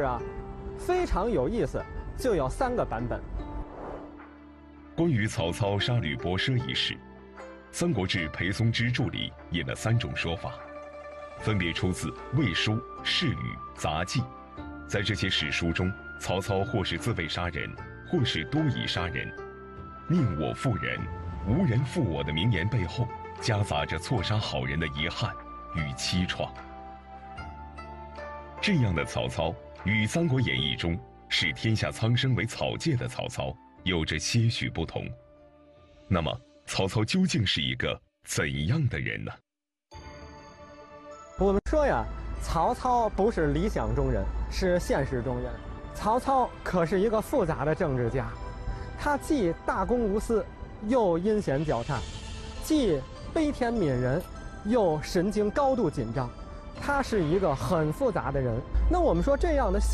啊，非常有意思，就有3个版本。 关于曹操杀吕伯奢一事，《三国志·裴松之注》里引了3种说法，分别出自《魏书》《释语》《杂记》。在这些史书中，曹操或是自卫杀人，或是多以杀人。宁我负人，无人负我的名言背后，夹杂着错杀好人的遗憾与凄怆。这样的曹操与《三国演义》中视天下苍生为草芥的曹操有着些许不同。那么，曹操究竟是一个怎样的人呢？ 我们说呀，曹操不是理想中人，是现实中人。曹操可是一个复杂的政治家，他既大公无私，又阴险狡诈，既悲天悯人，又神经高度紧张。他是一个很复杂的人。那我们说这样的